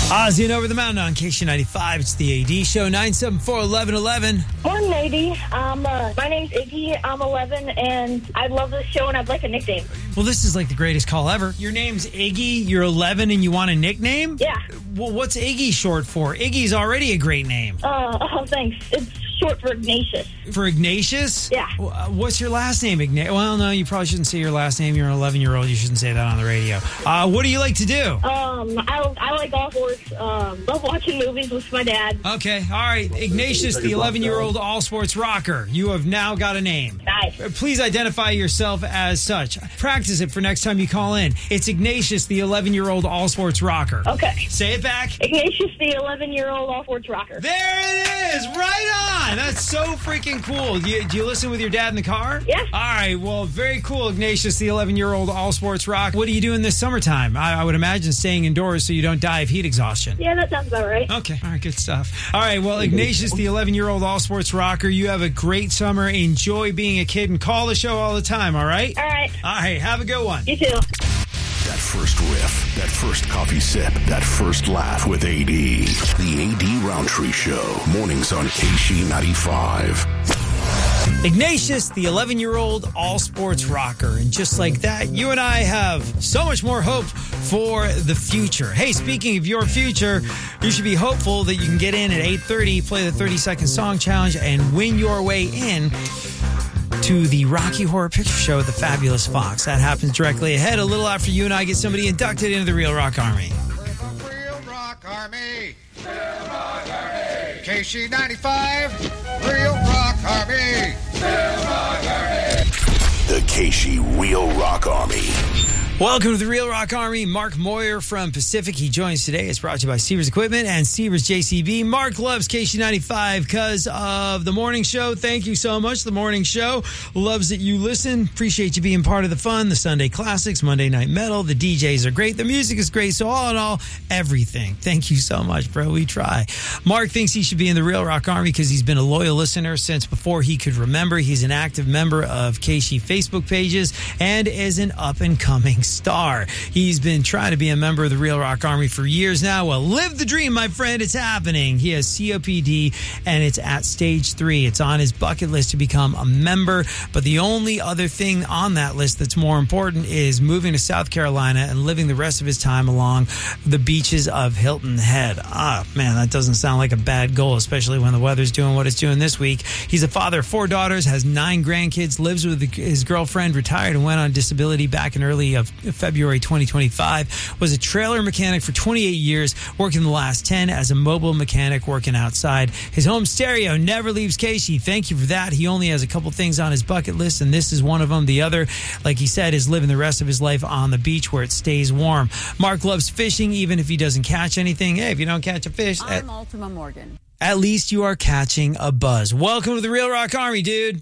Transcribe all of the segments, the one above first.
Ozzy and Over the Mountain on KC95. It's the AD Show, 974-1111. Morning, AD. My name's Iggy. I'm 11, and I love this show, and I'd like a nickname. Well, this is like the greatest call ever. Your name's Iggy, you're 11, and you want a nickname? Yeah. Well, what's Iggy short for? Iggy's already a great name. Thanks. It's short for Ignatius. For Ignatius? Yeah. What's your last name, Ignatius? Well, no, you probably shouldn't say your last name. You're an 11-year-old. You shouldn't say that on the radio. What do you like to do? I like all sports. Love watching movies with my dad. Okay. All right. Ignatius, the 11-year-old all-sports rocker. You have now got a name. Nice. Please identify yourself as such. Practice it for next time you call in. It's Ignatius, the 11-year-old all-sports rocker. Okay. Say it back. Ignatius, the 11-year-old all-sports rocker. There it is. Right on. That's so freaking cool. Do you listen with your dad in the car? Yeah. All right. Well, very cool, Ignatius, the 11-year-old all-sports rock. What are you doing this summertime? I would imagine staying indoors so you don't die of heat exhaustion. Yeah, that sounds about right. Okay. All right. Good stuff. All right. Well, Ignatius, the 11-year-old all-sports rocker, you have a great summer. Enjoy being a kid and call the show all the time. All right? All right. All right. Have a good one. You too. That first riff, that first coffee sip, that first laugh with AD. The AD Roundtree Show. Mornings on KC95. Ignatius, the 11-year-old all-sports rocker. And just like that, you and I have so much more hope for the future. Hey, speaking of your future, you should be hopeful that you can get in at 8:30, play the 30-second song challenge, and win your way in to the Rocky Horror Picture Show at the Fabulous Fox. That happens directly ahead, a little after you and I get somebody inducted into the Real Rock Army. Real Rock Army. Real Rock Army. KC95. Real Rock Army. Real Rock Army. The KC Real Rock Army. Welcome to the Real Rock Army. Mark Moyer from Pacific. He joins today. It's brought to you by Seavers Equipment and Seavers JCB. Mark loves KC95 because of the morning show. Thank you so much. The morning show loves that you listen. Appreciate you being part of the fun. The Sunday Classics, Monday Night Metal. The DJs are great. The music is great. So all in all, everything. Thank you so much, bro. We try. Mark thinks he should be in the Real Rock Army because he's been a loyal listener since before he could remember. He's an active member of KC Facebook pages and is an up-and-coming star. He's been trying to be a member of the Real Rock Army for years now. Well, live the dream, my friend. It's happening. He has COPD, and it's at stage 3. It's on his bucket list to become a member, but the only other thing on that list that's more important is moving to South Carolina and living the rest of his time along the beaches of Hilton Head. Man, that doesn't sound like a bad goal, especially when the weather's doing what it's doing this week. He's a father of 4 daughters, has 9 grandkids, lives with his girlfriend, retired and went on disability back in early of February 2025, was a trailer mechanic for 28 years, working the last 10 as a mobile mechanic working outside. His home stereo never leaves Casey. Thank you for that. He only has a couple things on his bucket list, and this is one of them. The other, like he said, is living the rest of his life on the beach where it stays warm. Mark loves fishing, even if he doesn't catch anything. Hey, if you don't catch a fish, I'm Ultima Morgan. At least you are catching a buzz. Welcome to the Real Rock Army, dude.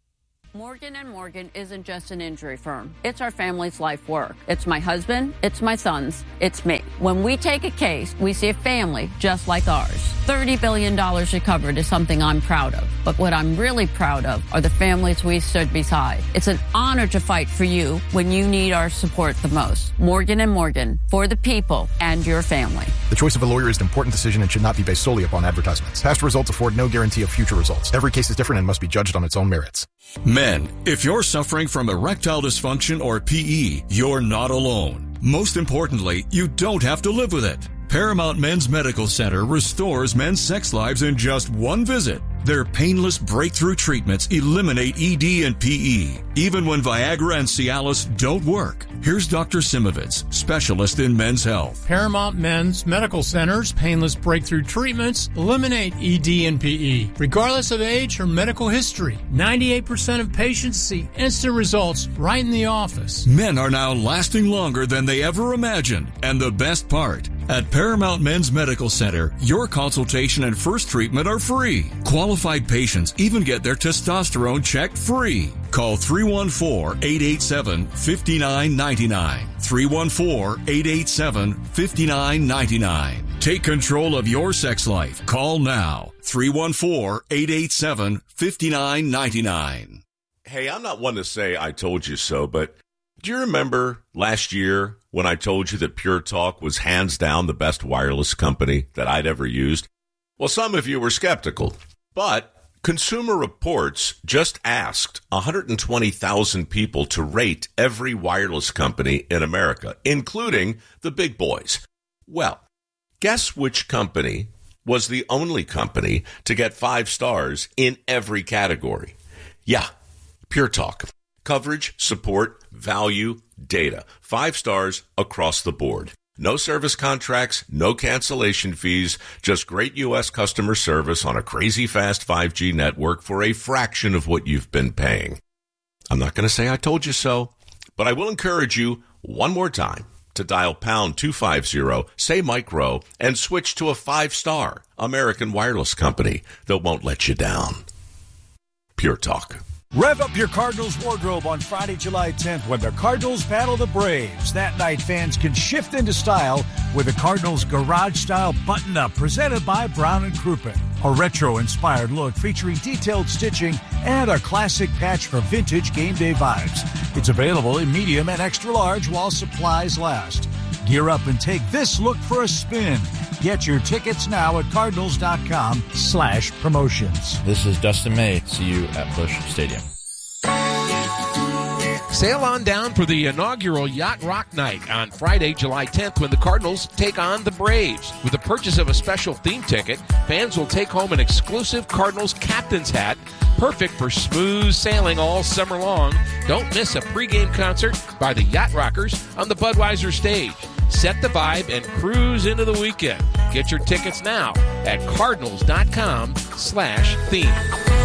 Morgan & Morgan isn't just an injury firm. It's our family's life work. It's my husband, it's my sons, it's me. When we take a case, we see a family just like ours. $30 billion recovered is something I'm proud of. But what I'm really proud of are the families we stood beside. It's an honor to fight for you when you need our support the most. Morgan & Morgan, for the people and your family. The choice of a lawyer is an important decision and should not be based solely upon advertisements. Past results afford no guarantee of future results. Every case is different and must be judged on its own merits. Men, if you're suffering from erectile dysfunction or PE, you're not alone. Most importantly, you don't have to live with it. Paramount Men's Medical Center restores men's sex lives in just one visit. Their painless breakthrough treatments eliminate ED and PE, even when Viagra and Cialis don't work. Here's Dr. Simovitz, specialist in men's health. Paramount Men's Medical Center's painless breakthrough treatments eliminate ED and PE, regardless of age or medical history. 98% of patients see instant results right in the office. Men are now lasting longer than they ever imagined. And the best part, at Paramount Men's Medical Center, your consultation and first treatment are free. Qualified patients even get their testosterone checked free. Call 314-887-5999. 314-887-5999. Take control of your sex life. Call now. 314-887-5999. Hey, I'm not one to say I told you so, but do you remember last year when I told you that Pure Talk was hands down the best wireless company that I'd ever used? Well, some of you were skeptical, but Consumer Reports just asked 120,000 people to rate every wireless company in America, including the big boys. Well, guess which company was the only company to get 5 stars in every category? Yeah, Pure Talk. Coverage, support, value, data. 5 stars across the board. No service contracts, no cancellation fees, just great U.S. customer service on a crazy fast 5G network for a fraction of what you've been paying. I'm not going to say I told you so, but I will encourage you one more time to dial pound 250, say Micro, and switch to a 5-star American wireless company that won't let you down. Pure Talk. Rev up your Cardinals wardrobe on Friday, July 10th when the Cardinals battle the Braves. That night, fans can shift into style with the Cardinals Garage-style button-up presented by Brown & Crouppen. A retro-inspired look featuring detailed stitching and a classic patch for vintage game day vibes. It's available in medium and extra large while supplies last. Gear up and take this look for a spin. Get your tickets now at cardinals.com/promotions. This is Dustin May. See you at Busch Stadium. Sail on down for the inaugural Yacht Rock Night on Friday, July 10th, when the Cardinals take on the Braves. With the purchase of a special theme ticket, fans will take home an exclusive Cardinals captain's hat, perfect for smooth sailing all summer long. Don't miss a pregame concert by the Yacht Rockers on the Budweiser stage. Set the vibe and cruise into the weekend. Get your tickets now at cardinals.com/theme.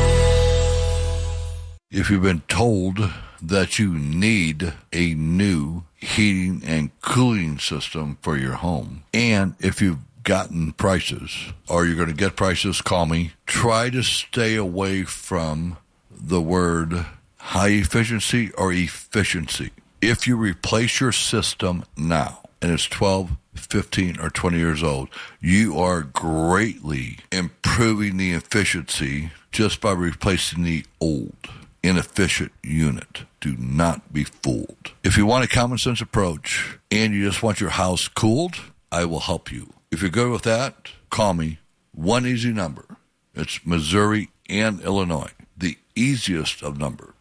If you've been told that you need a new heating and cooling system for your home, and if you've gotten prices or you're going to get prices, call me. Try to stay away from the word high efficiency or efficiency. If you replace your system now and it's 12, 15, or 20 years old, you are greatly improving the efficiency just by replacing the old inefficient unit. Do not be fooled. If you want a common sense approach and you just want your house cooled, I will help you. If you're good with that, call me. One easy number. It's Missouri and Illinois. The easiest of numbers.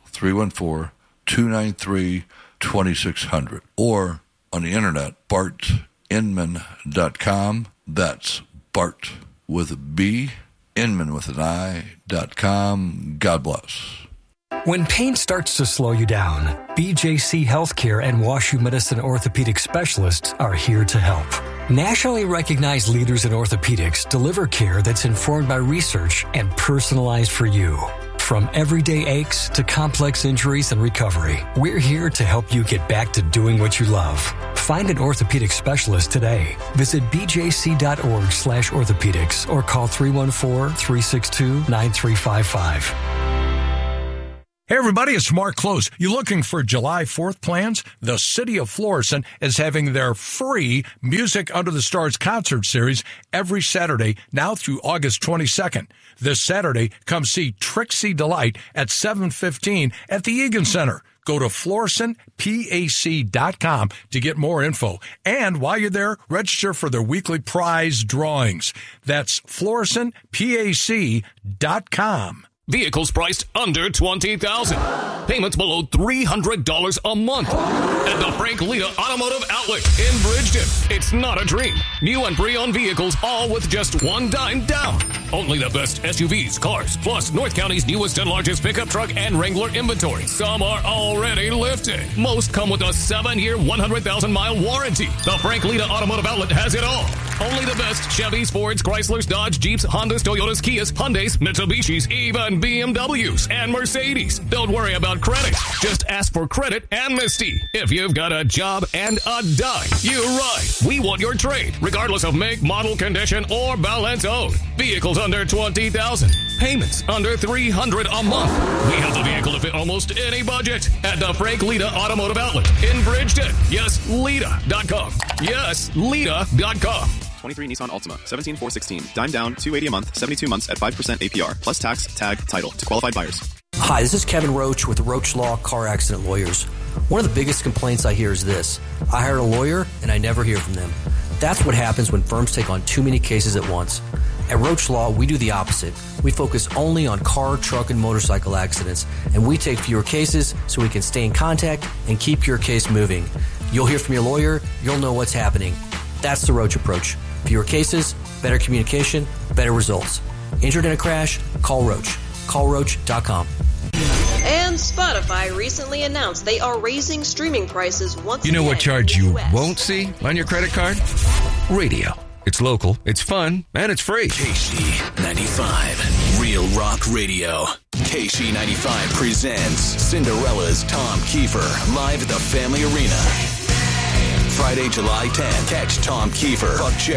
314-293-2600. Or on the internet, bartinman.com. That's Bart with a B, Inman with an I.com. God bless. When pain starts to slow you down, BJC Healthcare and WashU Medicine orthopedic specialists are here to help. Nationally recognized leaders in orthopedics deliver care that's informed by research and personalized for you. From everyday aches to complex injuries and recovery, we're here to help you get back to doing what you love. Find an orthopedic specialist today. Visit bjc.org/orthopedics or call 314-362-9355. Hey everybody, it's Mark Close. You looking for July 4th plans? The City of Florissant is having their free Music Under the Stars concert series every Saturday now through August 22nd. This Saturday, come see Trixie Delight at 7:15 at the Egan Center. Go to FlorissantPAC.com to get more info. And while you're there, register for their weekly prize drawings. That's FlorissantPAC.com. Vehicles priced under $20,000. Payments below $300 a month. At the Frank Lita Automotive Outlet in Bridgeton. It's not a dream. New and pre-owned vehicles, all with just $1 down. Only the best SUVs, cars, plus North County's newest and largest pickup truck and Wrangler inventory. Some are already lifted. Most come with a 7-year, 100,000-mile warranty. The Frank Lita Automotive Outlet has it all. Only the best Chevys, Fords, Chryslers, Dodge, Jeeps, Hondas, Toyotas, Kias, Hyundais, Mitsubishis, even BMWs and Mercedes. Don't worry about credit. Just ask for credit amnesty. If you've got a job and a dime, you're right. We want your trade, regardless of make, model, condition, or balance owed. Vehicles under $20,000. Payments under $300 a month. We have the vehicle to fit almost any budget at the Frank Lita Automotive Outlet in Bridgeton. Yes, Lita.com. Yes, Lita.com. 23 Nissan Altima, 17,416. Dime down, $280 a month, 72 months at 5% APR, plus tax, tag, title to qualified buyers. Hi, this is Kevin Roach with Roach Law Car Accident Lawyers. One of the biggest complaints I hear is this: I hired a lawyer and I never hear from them. That's what happens when firms take on too many cases at once. At Roach Law, we do the opposite. We focus only on car, truck, and motorcycle accidents, and we take fewer cases so we can stay in contact and keep your case moving. You'll hear from your lawyer, you'll know what's happening. That's the Roach approach. Fewer cases, better communication, better results. Injured in a crash? Call Roach. CallRoach.com. And Spotify recently announced they are raising streaming prices once again. You know what charge you won't see on your credit card? Radio. It's local, it's fun, and it's free. KC95, Real Rock Radio. KC95 presents Cinderella's Tom Kiefer live at the Family Arena. Friday, July 10th. Catch Tom Kiefer, Buck Cherry.